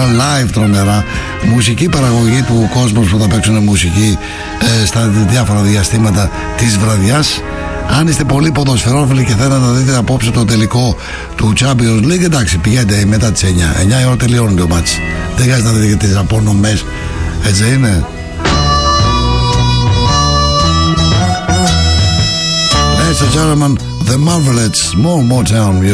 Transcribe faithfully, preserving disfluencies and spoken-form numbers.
live τρομερά. Μουσική παραγωγή του κόσμου που θα παίξουν μουσική ε, στα διάφορα διαστήματα της βραδιάς. Αν είστε πολύ ποδοσφαιρόφιλοι και θέλετε να δείτε απόψε το τελικό του Champions League, εντάξει, πηγαίνετε μετά τις εννιά. εννιά η ώρα τελειώνει το μάτς. Δεν χρειάζεται να δείτε τις απονομές. Έτσι είναι. Ladies and gentlemen, the Marvelettes, more Motown music.